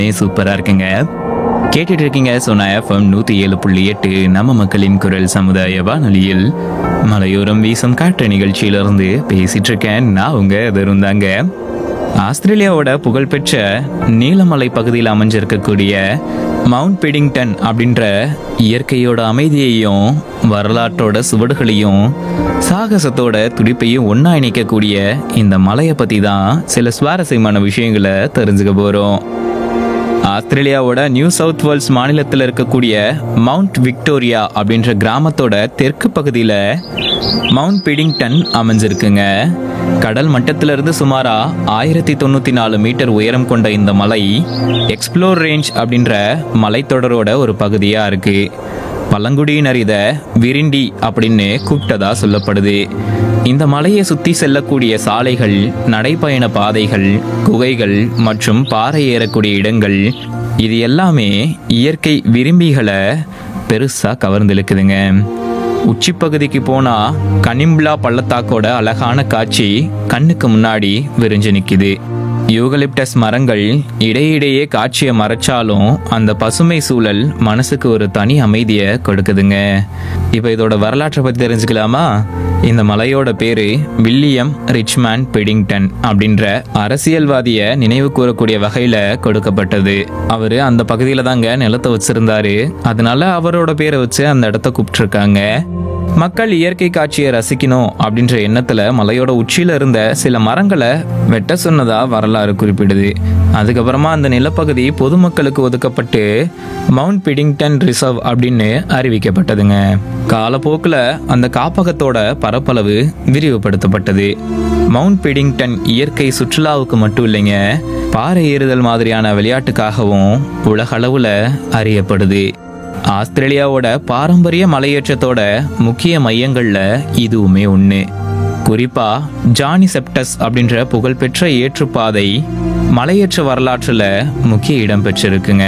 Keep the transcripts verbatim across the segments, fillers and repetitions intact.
சூப்பரா இருக்குங்க. கேட்டுட்டு இருக்கீங்க சோனா எஃப்எம் நூத்தி ஏழு புள்ளி எட்டு நம்ம மக்களின் குரல் சமுதாய வானொலியில் மலையோரம் வீசும் காற்று நிகழ்ச்சியிலிருந்து பேசிட்டு இருக்கேன். நான் உங்க வெறுந்தாங்க. ஆஸ்திரேலியாவோட புகழ்பெற்ற நீலமலை பகுதியில் அமைஞ்சிருக்கக்கூடிய மவுண்ட் பிடிங்டன் அப்படின்ற இயற்கையோட அமைதியையும் வரலாற்றோட சுவடுகளையும் சாகசத்தோட துடிப்பையும் ஒன்றா இணைக்கக்கூடிய இந்த மலையை பற்றி தான் சில சுவாரஸ்யமான விஷயங்களை தெரிஞ்சுக்க போகிறோம். ஆஸ்திரேலியாவோட நியூ சவுத் வேல்ஸ் மாநிலத்தில் இருக்கக்கூடிய மவுண்ட் விக்டோரியா அப்படின்ற கிராமத்தோட தெற்கு பகுதியில் மவுண்ட் பிடிங்டன் அமைஞ்சிருக்குங்க. கடல் மட்டத்திலிருந்து சுமாரா ஆயிரத்தி தொண்ணூற்றி நாலு மீட்டர் உயரம் கொண்ட இந்த மலை எக்ஸ்ப்ளோர் ரேஞ்ச் அப்படின்ற மலைத்தொடரோட ஒரு பகுதியாக இருக்கு. பழங்குடியினர் இதை விரிண்டி அப்படின்னு கூப்பிட்டதா சொல்லப்படுது. இந்த மலையை சுற்றி செல்லக்கூடிய சாலைகள், நடைப்பயண பாதைகள், குகைகள் மற்றும் பாறை ஏறக்கூடிய இடங்கள், இது எல்லாமே இயற்கை விரும்பிகளை பெருசாக கவர்ந்திழுக்குதுங்க. உச்சிப்பகுதிக்கு போனா கனிம்ப்லா பள்ளத்தாக்கோட அழகான காட்சி கண்ணுக்கு முன்னாடி விரிஞ்சு நிற்குது. யூகலிப்டஸ் மரங்கள் இடையிடையே காட்சியை மறைச்சாலும் அந்த பசுமை சூழல் மனசுக்கு ஒரு தனி அமைதியை கொடுக்குதுங்க. இப்போ இதோட வரலாற்றை பற்றி தெரிஞ்சுக்கலாமா? இந்த மலையோட பேரு வில்லியம் ரிச்மண்ட் பிடிங்டன் அப்படின்ற அரசியல்வாதியை நினைவு கூறக்கூடிய வகையில கொடுக்கப்பட்டது. அவரு அந்த பகுதியில தாங்க நிலத்தை வச்சிருந்தாரு. அதனால அவரோட பேரை வச்சு அந்த இடத்த கூப்பிட்டுருக்காங்க. மக்கள் இயற்கை காட்சியை ரசிக்கணும் அப்படின்ற எண்ணத்துல மலையோட உச்சியில இருந்த சில மரங்களை வெட்ட சொன்னதா வரலாறு குறிப்பிடுது. அதுக்கப்புறமா அந்த நிலப்பகுதி பொதுமக்களுக்கு ஒதுக்கப்பட்டு மவுண்ட் பிடிங்டன் ரிசர்வ் அப்படின்னு அறிவிக்கப்பட்டதுங்க. காலப்போக்கில் அந்த காப்பகத்தோட பரப்பளவு விரிவுபடுத்தப்பட்டது. மவுண்ட் பிடிங்டன் இயற்கை சுற்றுலாவுக்கு மட்டும் இல்லைங்க, பாறை ஏறுதல் மாதிரியான விளையாட்டுக்காகவும் உலகளவுல அறியப்படுது. ஆஸ்திரேலியாவோட பாரம்பரிய மலையேற்றத்தோட முக்கிய மையங்கள்ல இதுவுமே ஒன்று. குறிப்பா ஜானி செப்டஸ் அப்படின்ற புகழ்பெற்ற ஏற்றுப்பாதை மலையேற்ற வரலாற்றுல முக்கிய இடம் பெற்றிருக்குங்க.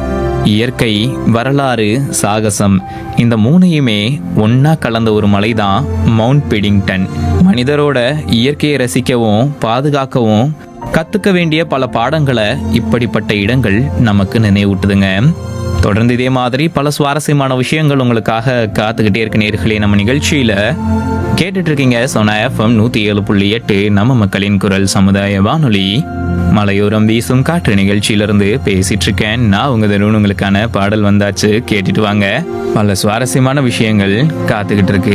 இயற்கை, வரலாறு, சாகசம் இந்த மூணையுமே ஒன்னா கலந்த ஒரு மலை தான் மவுண்ட் பிடிங்டன். மனிதரோட இயற்கையை ரசிக்கவும் பாதுகாக்கவும் கத்துக்க வேண்டிய பல பாடங்களை இப்படிப்பட்ட இடங்கள் நமக்கு நினைவூட்டுதுங்க. தொடர்ந்து இதே மாதிரி பல சுவாரஸ்யமான விஷயங்கள் உங்களுக்காக காத்துக்கிட்டே இருக்க நேர்களே. நம்ம நிகழ்ச்சியில கேட்டுட்டு இருக்கீங்க சோனா எஃப்எம் நூத்தி ஏழு புள்ளி எட்டு நம்ம மக்களின் குரல் சமுதாய வானொலி மலையோரம் வீசும் காற்று நிகழ்ச்சியிலிருந்து பேசிட்டு இருக்கேன். நான் உங்க தருண். உங்களுக்கான பாடல் வந்தாச்சு, கேட்டுட்டு வாங்க. பல சுவாரஸ்யமான விஷயங்கள் காத்துக்கிட்டு இருக்கு.